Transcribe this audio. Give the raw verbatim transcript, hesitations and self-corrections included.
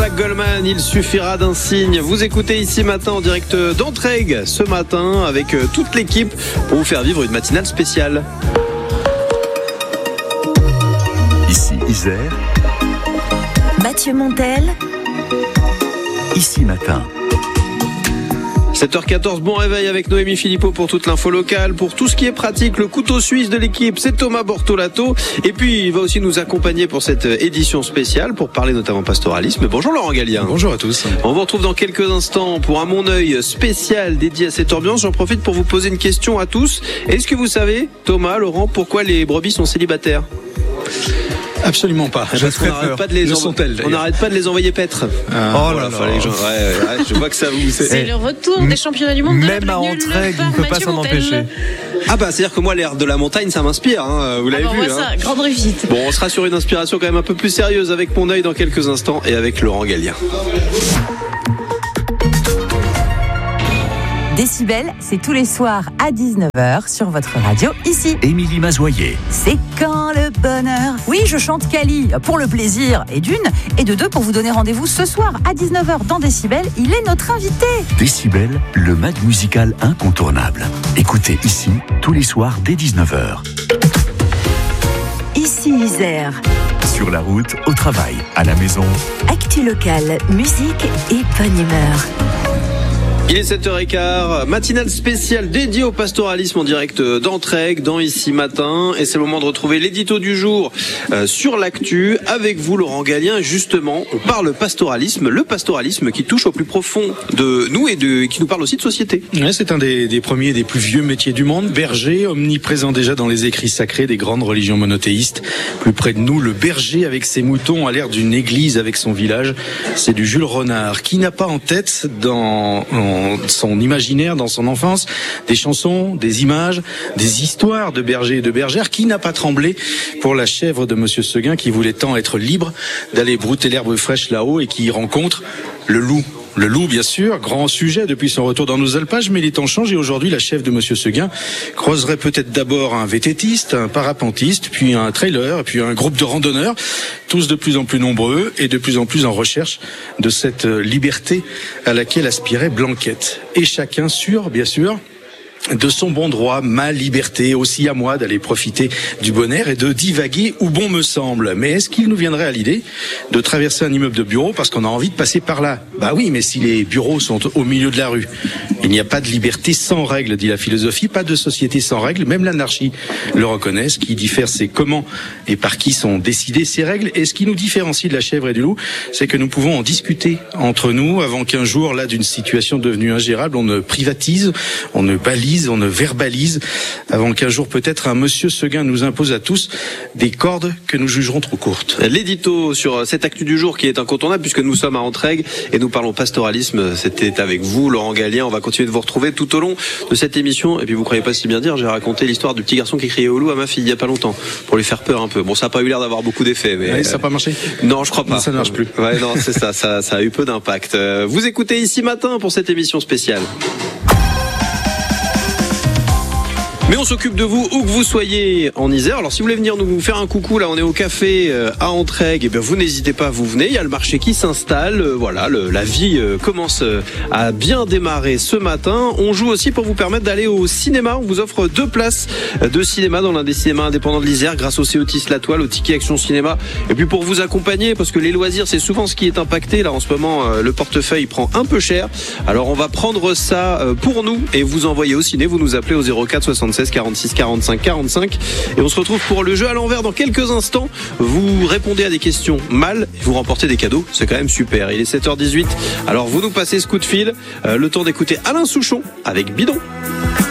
Goldman, il suffira d'un signe. Vous écoutez Ici Matin en direct d'Entraigues ce matin avec toute l'équipe pour vous faire vivre une matinale spéciale. Ici Isère. Mathieu Montel. Ici Matin. sept heures quatorze, bon réveil avec Noémie Philippot pour toute l'info locale, pour tout ce qui est pratique. Le couteau suisse de l'équipe, c'est Thomas Bortolato. Et puis, il va aussi nous accompagner pour cette édition spéciale pour parler notamment pastoralisme. Bonjour Laurent Gallien. Bonjour à tous. On vous retrouve dans quelques instants pour un Mon Oeil spécial dédié à cette ambiance. J'en profite pour vous poser une question à tous. Est-ce que vous savez, Thomas, Laurent, pourquoi les brebis sont célibataires ? Absolument pas. Je n'arrête pas de les Le envo- sont-elles, on n'arrête pas de les envoyer paître. Ah, oh là là là. là. Gens... Ouais, ouais, ouais, je vois que ça vous. C'est, c'est le retour des championnats du monde. Même de la à Plagnole Entraigues, par il ne peut pas Mathieu s'en Montel. empêcher. Ah bah c'est à dire que moi l'air de la montagne ça m'inspire. Hein, vous l'avez Alors, vu. moi, Hein. ça, grande réussite. Bon, on sera sur une inspiration quand même un peu plus sérieuse avec Mon Oeil dans quelques instants et avec Laurent Gallien. Décibel, c'est tous les soirs à dix-neuf heures sur votre radio ici. Émilie Mazoyer. C'est quand le bonheur. Oui, je chante Cali pour le plaisir et d'une, et de deux pour vous donner rendez-vous ce soir à dix-neuf heures dans Décibel. Il est notre invité. Décibel, le mag musical incontournable. Écoutez ici, tous les soirs dès dix-neuf heures. Ici Isère. Sur la route, au travail, à la maison. Actu locale, musique et bonne humeur. Il est sept heures quinze, matinale spéciale dédiée au pastoralisme en direct d'Entraigues, dans Ici Matin. Et c'est le moment de retrouver l'édito du jour euh, sur l'actu. Avec vous, Laurent Gallien, justement, on parle pastoralisme, le pastoralisme qui touche au plus profond de nous et de, qui nous parle aussi de société. Ouais, c'est un des, des premiers, des plus vieux métiers du monde. Berger, omniprésent déjà dans les écrits sacrés des grandes religions monothéistes. Plus près de nous, le berger avec ses moutons a l'air d'une église avec son village. C'est du Jules Renard. Qui n'a pas en tête dans... En son imaginaire, dans son enfance, des chansons, des images, des histoires de bergers et de bergères. Qui n'a pas tremblé pour la chèvre de Monsieur Seguin qui voulait tant être libre d'aller brouter l'herbe fraîche là-haut et qui rencontre le loup. Le loup, bien sûr, grand sujet depuis son retour dans nos alpages, mais les temps changent et aujourd'hui, la chèvre de Monsieur Seguin croiserait peut-être d'abord un vététiste, un parapentiste, puis un trailer, puis un groupe de randonneurs, tous de plus en plus nombreux et de plus en plus en recherche de cette liberté à laquelle aspirait Blanquette. Et chacun sûr, bien sûr, de son bon droit, ma liberté, aussi à moi d'aller profiter du bon air et de divaguer où bon me semble. Mais est-ce qu'il nous viendrait à l'idée de traverser un immeuble de bureau parce qu'on a envie de passer par là ? Bah oui, mais si les bureaux sont au milieu de la rue, il n'y a pas de liberté sans règles, dit la philosophie, pas de société sans règles, même l'anarchie le reconnaît. Ce qui diffère, c'est comment et par qui sont décidées ces règles. Et ce qui nous différencie de la chèvre et du loup, c'est que nous pouvons en discuter entre nous avant qu'un jour, là, d'une situation devenue ingérable, on ne privatise, on ne balise, on ne verbalise, avant qu'un jour peut-être un Monsieur Seguin nous impose à tous des cordes que nous jugerons trop courtes. L'édito sur cette actu du jour qui est incontournable puisque nous sommes à Entraigues et nous parlons pastoralisme, c'était avec vous Laurent Gallien. On va continuer de vous retrouver tout au long de cette émission. Et puis vous croyez pas si bien dire, j'ai raconté l'histoire du petit garçon qui criait au loup à ma fille il y a pas longtemps pour lui faire peur un peu. Bon, ça a pas eu l'air d'avoir beaucoup d'effet, mais Ouais, ça n'a pas marché ? non, je crois pas. Non, ça ne marche plus. Ouais, non, c'est ça, ça, ça a eu peu d'impact. Euh, vous écoutez Ici Matin pour cette émission spéciale. Mais on s'occupe de vous où que vous soyez en Isère. Alors si vous voulez venir nous faire un coucou, là on est au café euh, à Entraigues, et bien vous n'hésitez pas, vous venez. Il y a le marché qui s'installe. Euh, voilà, le, la vie euh, commence euh, à bien démarrer ce matin. On joue aussi pour vous permettre d'aller au cinéma. On vous offre deux places de cinéma dans l'un des cinémas indépendants de l'Isère grâce au C O T I S La Toile, au Ticket Action Cinéma. Et puis pour vous accompagner, parce que les loisirs c'est souvent ce qui est impacté. Là en ce moment, euh, le portefeuille prend un peu cher. Alors on va prendre ça euh, pour nous et vous envoyer au ciné. Vous nous appelez au zéro quatre soixante-seize quarante-six quarante-cinq quarante-cinq et on se retrouve pour le jeu à l'envers dans quelques instants. Vous répondez à des questions mal et vous remportez des cadeaux, c'est quand même super. Il est sept heures dix-huit, alors vous nous passez ce coup de fil, euh, le temps d'écouter Alain Souchon avec Bidon.